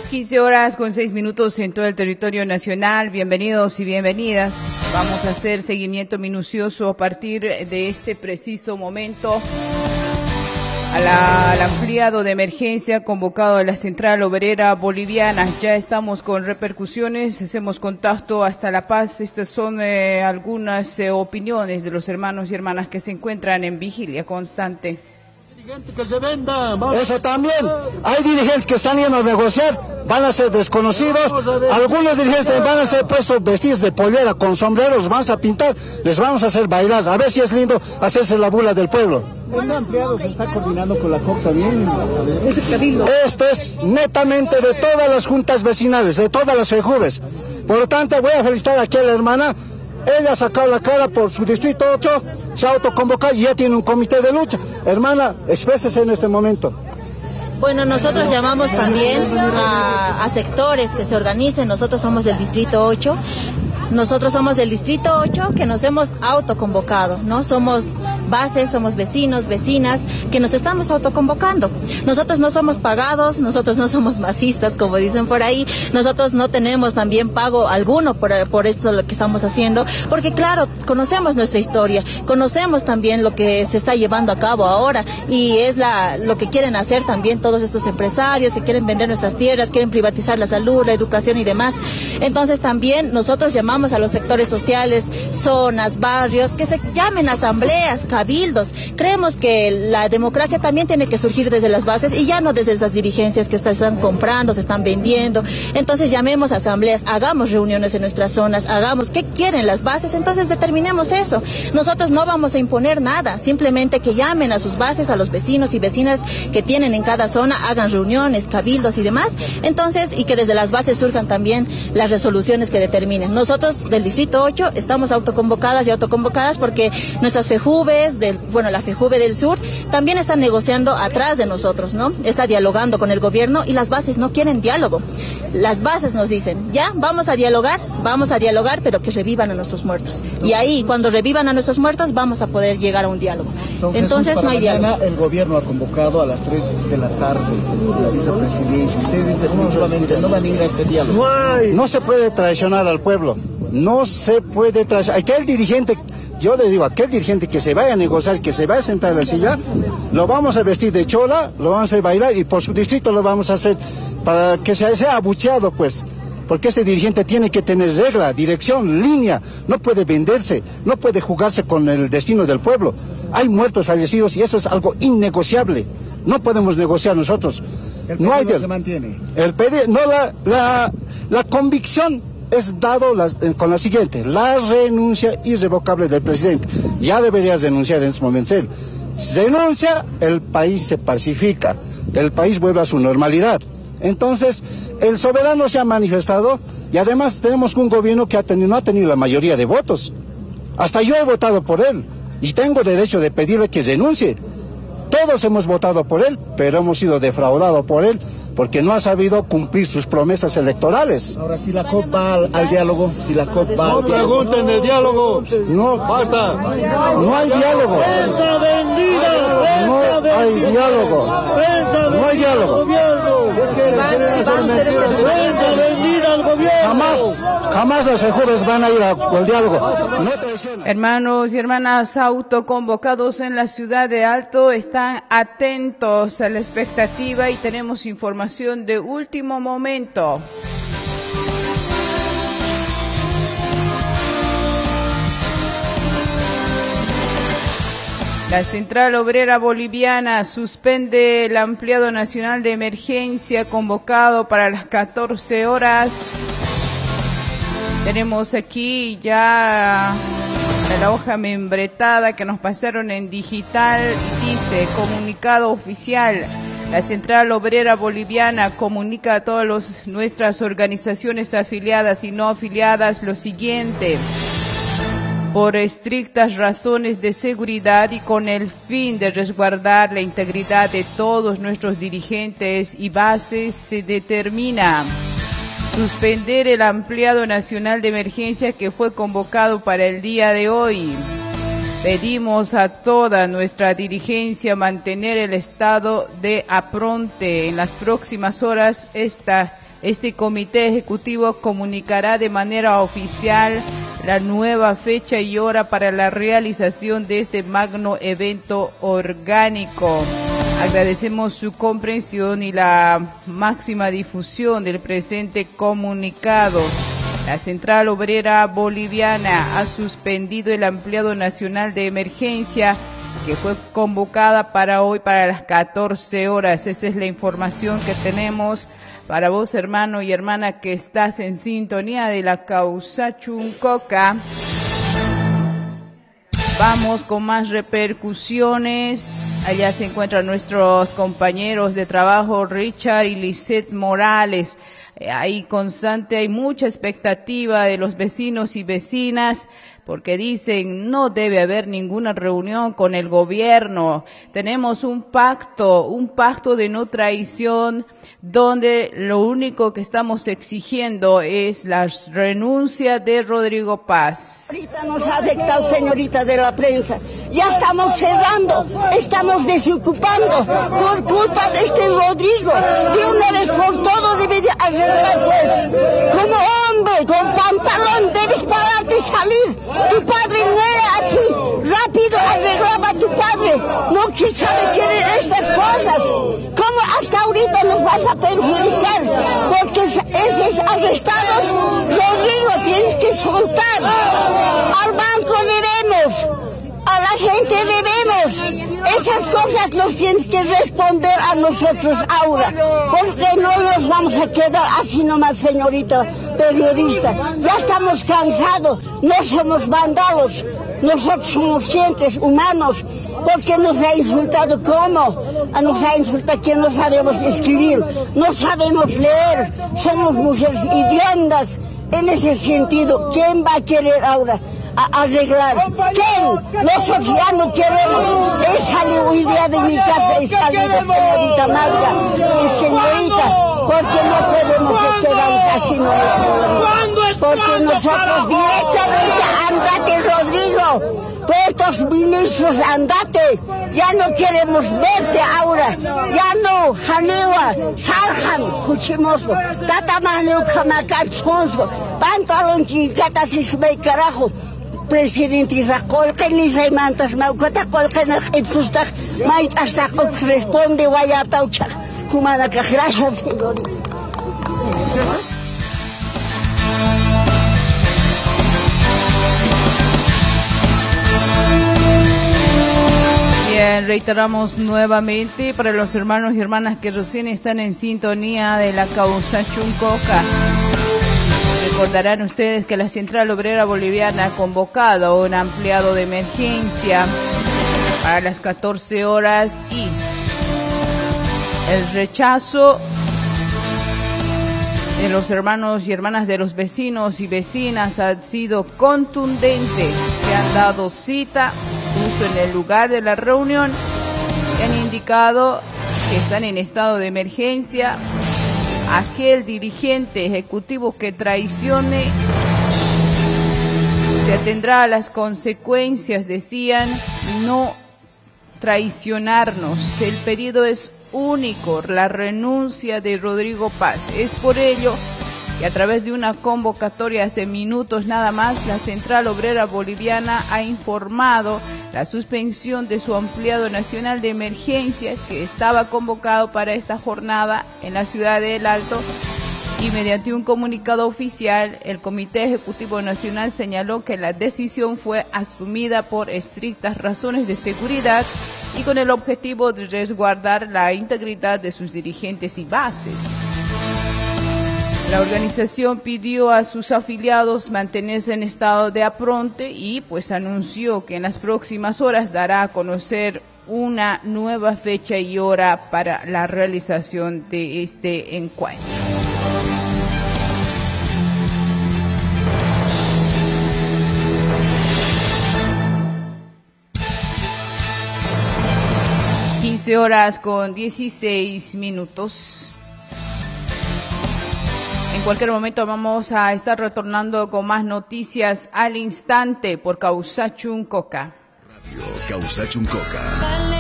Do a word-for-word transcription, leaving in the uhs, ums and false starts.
quince horas con seis minutos en todo el territorio nacional. Bienvenidos y bienvenidas. Vamos a hacer seguimiento minucioso a partir de este preciso momento a la, al ampliado de emergencia convocado a la Central Obrera Boliviana. Ya estamos con repercusiones, hacemos contacto hasta La Paz. Estas son eh, algunas eh, opiniones de los hermanos y hermanas que se encuentran en vigilia constante. Que se venda, eso también, hay dirigentes que están yendo a negociar, van a ser desconocidos, algunos dirigentes van a ser puestos vestidos de pollera con sombreros, los vamos a pintar, les vamos a hacer bailar, a ver si es lindo hacerse la bula del pueblo. ¿El empleado se está coordinando con la C O P también? ¿Es el cabildo? Esto es netamente de todas las juntas vecinales, de todas las FEJUVES, por lo tanto voy a felicitar aquí a la hermana. Ella ha sacado la cara por su distrito ocho, se ha autoconvocado y ya tiene un comité de lucha. Hermana, exprésese en este momento. Bueno, nosotros llamamos también a, a sectores que se organicen. Nosotros somos del distrito ocho. Nosotros somos del distrito ocho que nos hemos autoconvocado, ¿no? Somos bases, somos vecinos, vecinas, que nos estamos autoconvocando. Nosotros no somos pagados, nosotros no somos masistas, como dicen por ahí, nosotros no tenemos también pago alguno por, por esto lo que estamos haciendo, porque claro, conocemos nuestra historia, conocemos también lo que se está llevando a cabo ahora, y es la, lo que quieren hacer también todos estos empresarios, que quieren vender nuestras tierras, quieren privatizar la salud, la educación y demás. Entonces también nosotros llamamos a los sectores sociales, zonas, barrios, que se llamen asambleas, cabildos. Creemos que la democracia también tiene que surgir desde las bases y ya no desde esas dirigencias que están comprando, se están vendiendo. Entonces llamemos a asambleas, hagamos reuniones en nuestras zonas, hagamos qué quieren las bases, entonces determinemos eso. Nosotros no vamos a imponer nada, simplemente que llamen a sus bases, a los vecinos y vecinas que tienen en cada zona, hagan reuniones, cabildos y demás, entonces, y que desde las bases surjan también las resoluciones que determinen. Nosotros del distrito ocho estamos autoconvocadas y autoconvocadas porque nuestras FEJUVES, del, bueno, la FEJUVE del sur, también está negociando atrás de nosotros, ¿no? Está dialogando con el gobierno y las bases no quieren diálogo. Las bases nos dicen, ya, vamos a dialogar, vamos a dialogar, pero que revivan a nuestros muertos. Y ahí, cuando revivan a nuestros muertos, vamos a poder llegar a un diálogo. Don Entonces, Jesús, no hay diálogo. El gobierno ha convocado a las tres de la tarde la vicepresidencia. Ustedes definitivamente no van a ir a este diálogo. No, hay. No se puede traicionar al pueblo. No se puede traicionar. Aquel dirigente... Yo le digo a aquel dirigente que se vaya a negociar, que se vaya a sentar en la silla, lo vamos a vestir de chola, lo vamos a hacer bailar y por su distrito lo vamos a hacer para que sea, sea abucheado, pues. Porque este dirigente tiene que tener regla, dirección, línea, no puede venderse, no puede jugarse con el destino del pueblo. Hay muertos, fallecidos y eso es algo innegociable. No podemos negociar nosotros. El no hay no del, se mantiene. El pedido, no la, la, la convicción es dado las, eh, con la siguiente: la renuncia irrevocable del presidente. Ya deberías renunciar en este momento. Él renuncia, el país se pacifica, el país vuelve a su normalidad. Entonces, el soberano se ha manifestado y además tenemos un gobierno que ha tenido, no ha tenido la mayoría de votos. Hasta yo he votado por él y tengo derecho de pedirle que renuncie. Todos hemos votado por él, pero hemos sido defraudados por él porque no ha sabido cumplir sus promesas electorales. Ahora, si la C O P va al, al diálogo, si la C O P va no al diálogo... pregunten de diálogo, no, falta, no hay diálogo. ¡Prensa vendida! ¡Prensa no vendida! hay diálogo. ¡Prensa no hay diálogo. ¡Prensa vendida al gobierno! Jamás, jamás las FEJUVES van a ir al diálogo. No traicionan. Hermanos y hermanas autoconvocados en la ciudad de Alto están atentos a la expectativa y tenemos información de último momento. La Central Obrera Boliviana suspende el ampliado nacional de emergencia convocado para las catorce horas. Tenemos aquí ya la hoja membretada que nos pasaron en digital y dice: comunicado oficial. La Central Obrera Boliviana comunica a todas los, nuestras organizaciones afiliadas y no afiliadas lo siguiente: por estrictas razones de seguridad y con el fin de resguardar la integridad de todos nuestros dirigentes y bases, se determina suspender el ampliado nacional de emergencia que fue convocado para el día de hoy. Pedimos a toda nuestra dirigencia mantener el estado de apronte. En las próximas horas esta Este comité ejecutivo comunicará de manera oficial la nueva fecha y hora para la realización de este magno evento orgánico. Agradecemos su comprensión y la máxima difusión del presente comunicado. La Central Obrera Boliviana ha suspendido el ampliado nacional de emergencia que fue convocada para hoy para las catorce horas. Esa es la información que tenemos para vos, hermano y hermana, que estás en sintonía de la Causa Chuncoca. Vamos con más repercusiones. Allá se encuentran nuestros compañeros de trabajo, Richard y Lisette Morales. Hay constante, hay mucha expectativa de los vecinos y vecinas, porque dicen no debe haber ninguna reunión con el gobierno. Tenemos un pacto, un pacto de no traición, donde lo único que estamos exigiendo es la renuncia de Rodrigo Paz. Ahorita nos ha afectado, señorita de la prensa. Ya estamos cerrando, estamos desocupando por culpa de este Rodrigo. De una vez por todo debe de arreglar, pues. Como hombre, con pantalón, debes pararte y salir. Tu padre no era así. Rápido arreglaba a tu padre. No que sabe querer estas cosas. ¿Cómo hasta ahorita nos vas a perjudicar? Porque esos arrestados, Rodrigo, tienes que soltar. Al banco debemos, a la gente debemos. Esas cosas nos tienes que responder a nosotros ahora, porque no nos vamos a quedar así nomás, señorita periodista. Ya estamos cansados, no somos vándalos, nosotros somos gentes humanos, porque nos ha insultado. ¿Cómo? Nos ha insultado que no sabemos escribir, no sabemos leer, somos mujeres idiotas. En ese sentido, ¿quién va a querer ahora a arreglar? ¿Quién? Nosotros ya no queremos. He salido hoy día de mi casa, he salido, señorita Magda y señorita, porque no podemos quedarnos así, no, señorita. Porque nosotros directamente, andate, Rodrigo, todos los ministros, andate, ya no queremos verte ahora, ya no, Janewa, Sarjan, Cuchimoso, Tatamanu, Kamakatsonso, Pantalon, Chincata, Sisbey, carajo, presidente Isacol, que ni se mantas, Maucota, Colcana, Epsustach, Mait hasta Ox responde, Vaya Taucha, Kumana, gracias, señorita. Bien, reiteramos nuevamente para los hermanos y hermanas que recién están en sintonía de la Causa Chuncoca. Recordarán ustedes que la Central Obrera Boliviana ha convocado un ampliado de emergencia para las catorce horas y el rechazo de los hermanos y hermanas de los vecinos y vecinas ha sido contundente. Se han dado cita justo en el lugar de la reunión y han indicado que están en estado de emergencia. Aquel dirigente ejecutivo que traicione se atendrá a las consecuencias, decían, no traicionarnos. El pedido es único, la renuncia de Rodrigo Paz. Es por ello que a través de una convocatoria hace minutos nada más, la Central Obrera Boliviana ha informado la suspensión de su ampliado nacional de emergencia que estaba convocado para esta jornada en la ciudad de El Alto, y mediante un comunicado oficial el Comité Ejecutivo Nacional señaló que la decisión fue asumida por estrictas razones de seguridad y con el objetivo de resguardar la integridad de sus dirigentes y bases. La organización pidió a sus afiliados mantenerse en estado de apronte y pues anunció que en las próximas horas dará a conocer una nueva fecha y hora para la realización de este encuentro. quince horas con dieciséis minutos. En cualquier momento vamos a estar retornando con más noticias al instante por Causa Chuncoca. Radio Causa Chuncoca.